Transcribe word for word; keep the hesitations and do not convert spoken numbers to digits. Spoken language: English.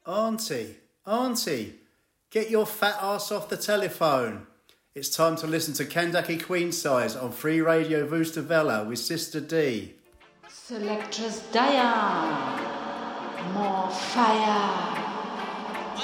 Auntie, Auntie, get your fat ass off the telephone. It's time to listen to Kandaki Queen Size on Free Radio Vustavella with Sister D. Selectress Diane. More fire.